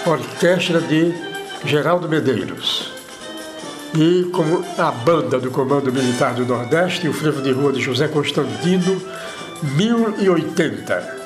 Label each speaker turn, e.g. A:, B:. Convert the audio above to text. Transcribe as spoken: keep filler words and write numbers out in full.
A: orquestra de Geraldo Medeiros. E como a banda do Comando Militar do Nordeste, o Frevo de Rua de José Constantino, mil e oitenta.